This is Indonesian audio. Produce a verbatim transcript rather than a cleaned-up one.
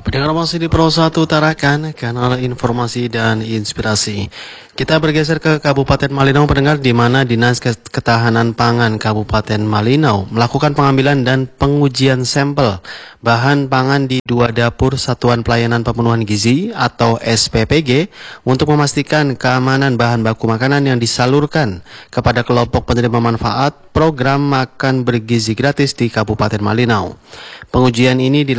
Pendengar masih di Pro satu Tarakan, kanal informasi dan inspirasi. Kita bergeser ke Kabupaten Malinau, pendengar, di mana Dinas Ketahanan Pangan Kabupaten Malinau melakukan pengambilan dan pengujian sampel bahan pangan di dua dapur Satuan Pelayanan Pemenuhan Gizi atau S P P G untuk memastikan keamanan bahan baku makanan yang disalurkan kepada kelompok penerima manfaat program makan bergizi gratis di Kabupaten Malinau. Pengujian ini dilakukan